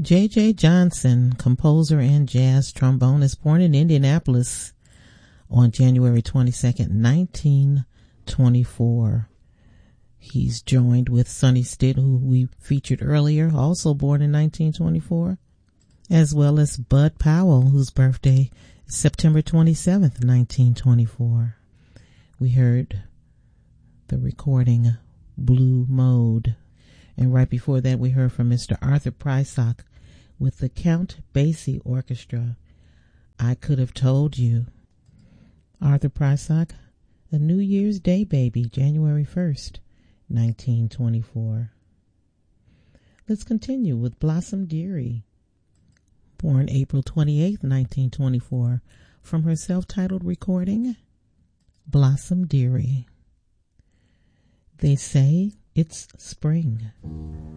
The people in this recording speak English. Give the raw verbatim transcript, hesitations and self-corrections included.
J J. Johnson, composer and jazz trombonist, born in Indianapolis on January twenty-second, nineteen twenty-four. He's joined with Sonny Stitt, who we featured earlier, also born in nineteen twenty-four, as well as Bud Powell, whose birthday is September twenty-seventh, nineteen twenty-four. We heard the recording Blue Mode. And right before that, we heard from Mister Arthur Prysock with the Count Basie Orchestra, I Could Have Told You. Arthur Prysock, a New Year's Day baby, January first, nineteen twenty-four. Let's continue with Blossom Dearie, born April twenty-eighth, nineteen twenty-four, from her self-titled recording, Blossom Dearie. They say it's spring.